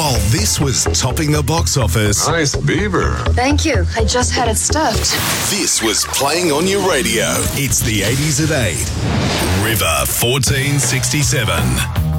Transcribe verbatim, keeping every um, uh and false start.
While this was topping the box office, Nice beaver. Thank you. I just had it stuffed. this was playing on your radio. It's the eighties at eight. River fourteen sixty-seven.